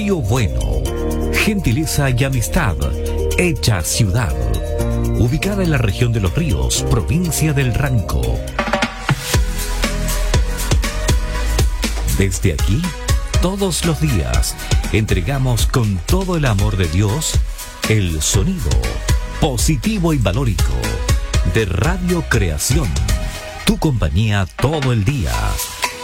Río Bueno, gentileza y amistad hecha ciudad. Ubicada en la región de Los Ríos, provincia del Ranco. Desde aquí, todos los días, entregamos con todo el amor de Dios el sonido positivo y valórico de Radio Creación. Tu compañía todo el día.